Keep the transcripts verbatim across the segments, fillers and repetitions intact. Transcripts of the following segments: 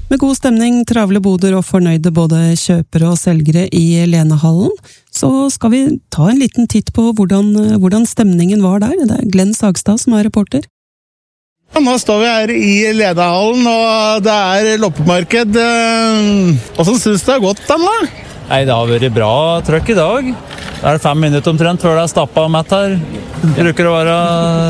Med god stemning, travle boder og fornøyde både kjøpere og selgere i Lenehallen, så skal vi ta en liten titt på hvordan, hvordan stemningen var der. Det er Glenn Sagstad som er reporter. Nå står vi her i Lenehallen, og det er loppemarked. Hvordan synes du det har gått, Anna? Nei, det har vært bra trøkk i dag. Det er fem minutter omtrent før det er stappet og mett her. Det bruker å være...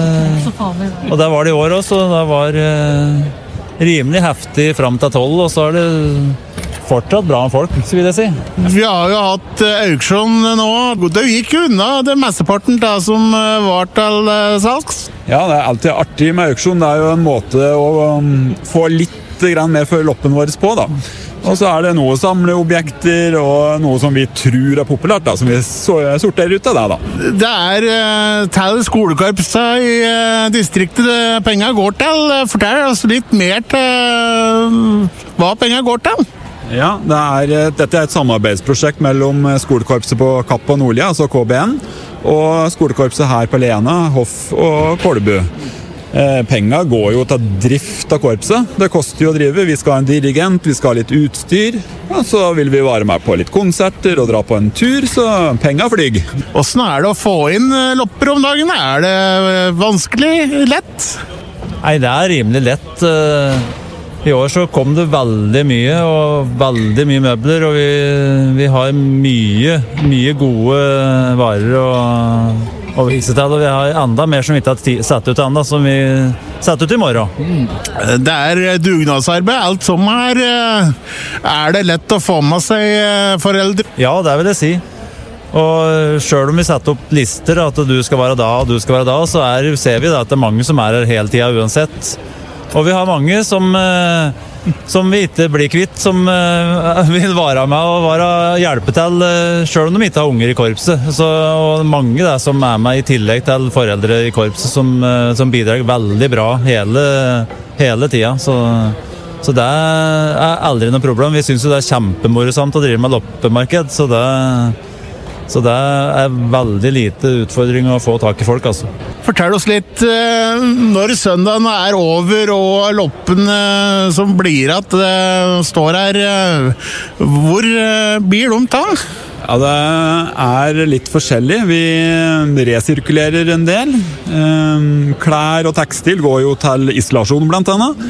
Og det var det i år også, det var rimelig heftig frem til tolv, og så er det fortsatt bra med folk, så vil jeg si. Vi har jo hatt auksjon nå. Det gikk unna det mesteparten da, som var til salgs. Ja, det er alltid artig med auksjon. Det er jo en måte å um, få litt grann mer for loppen vår på, da. Og så er det noe samleobjekter og noe som vi tror er populært, da, som vi sorterer ut av det, da. Det er uh, til skolekorpsa i uh, distriktet penga går til. Fortell oss litt mer til uh, hva penga går til. Ja, det er, dette er et samarbeidsprosjekt mellom skolekorpset på Kapp og Nordlia, altså K B N, og skolekorpset her på Lena, Hoff og Kolbu. Eh, penga går jo til drift av korpset. Det koster jo å drive. Vi skal ha en dirigent, vi skal ha litt utstyr. Og så vil vi være med på litt konserter og dra på en tur, så penga flyg. Hvordan er det å få inn lopper om dagen? Er det vanskelig? Lett? Nei, det er rimelig lett. I år så kom det veldig mye, og veldig mye møbler, og vi, vi har mye, mye gode varer og å vise til, og vi har enda mer som vi ikke har satt ut enda, som vi setter ut i morgen. Det er dugnadsarbeid, alt som er. Er det lett å få med seg foreldre? Ja, det vil jeg si. Og selv om vi setter opp lister, at du skal være da, og du skal være da, så er, ser vi da at det er mange som er her hele tiden uansett. Og vi har mange som, som vi ikke blir kvitt, som vil være med og være hjelpe til, selv om de ikke har unger i korpset. Så, og mange der som er med i tillegg til foreldre i korpset, som, som bidrar veldig bra hele, hele tiden. Så, så det er aldri noe problem. Vi synes jo det er kjempemorosamt å drive med loppemarked, så det, så det er veldig lite utfordring å få tak i folk, altså. Fortell oss litt, når søndagen er over og loppen som blir at står her, hvor blir de ta? Ja, det er litt forskjellig. Vi resirkulerer en del. Klær og tekstil går jo til isolasjon blant annet.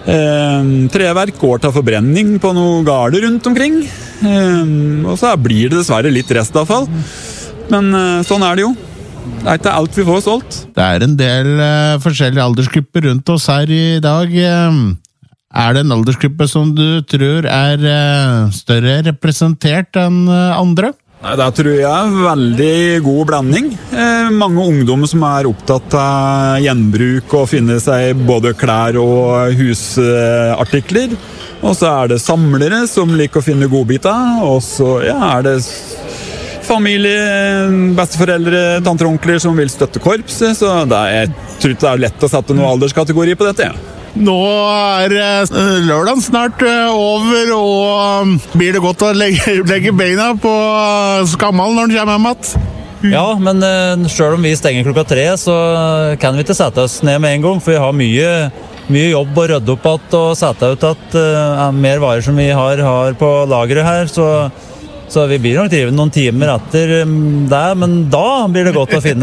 Treverk går til forbrenning på noen garder rundt omkring. Og så blir det dessverre litt restavfall. Men sånn er det jo. Det er ikke alt vi får solgt. Det er en del uh, forskjellige aldersgrupper rundt oss her i dag. Uh, er det en aldersgruppe som du tror er uh, større representert enn uh, andre? Nei, det tror jeg er veldig god blanding. Eh, mange ungdommer som er opptatt av gjenbruk og finne seg både klær og husartikler. Og så er det samlere som liker å finne godbiter. Og så ja, er det familie, besteforeldre, tanter og onkler som vil støtte korpset, så det er, jeg tror ikke det er lett å sette noen alderskategori på dette. Ja. Nå er lørdagen snart over, og blir det godt å legge, legge beina på skammelen når den kommer hjem igjen? Ja, men selv om vi stenger klokka tre, så kan vi ikke sette oss ned med en gang, for vi har mye, mye jobb å rydde opp at, og sette ut at uh, mer varer som vi har, har på lageret her, så Så vi blir nok drive noen timer etter det, men da blir det godt å finne